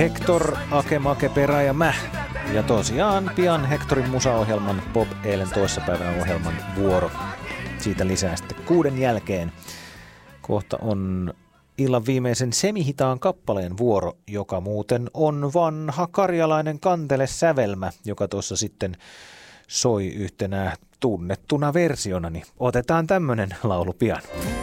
Hector, Ake, Make, Perä ja mä. Ja tosiaan pian Hectorin musaohjelman Pop eilen toissapäivänä ohjelman vuoro. Siitä lisää sitten 6 jälkeen. Kohta on illan viimeisen semihitaan kappaleen vuoro, joka muuten on vanha karjalainen kantelesävelmä, joka tuossa sitten soi yhtenä tunnettuna versiona. Niin otetaan tämmönen laulu pian.